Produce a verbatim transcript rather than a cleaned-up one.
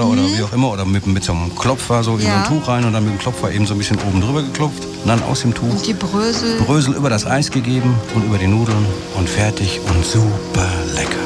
mhm. oder wie auch immer. Oder mit, mit so einem Klopfer so in Ja. so ein Tuch rein und dann mit dem Klopfer eben so ein bisschen oben drüber geklopft. Und dann aus dem Tuch Und die Brösel. Brösel über das Eis gegeben und über die Nudeln und fertig und super lecker.